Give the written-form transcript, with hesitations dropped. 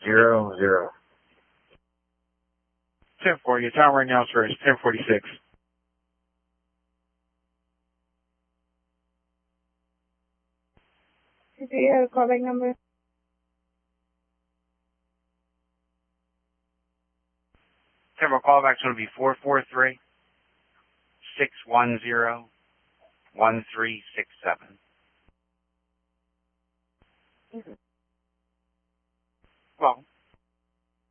10-4. 10-4, your time right now, sir, is 10:46. Is your callback number? Temporal callback's going to be 443-610-1367. Well,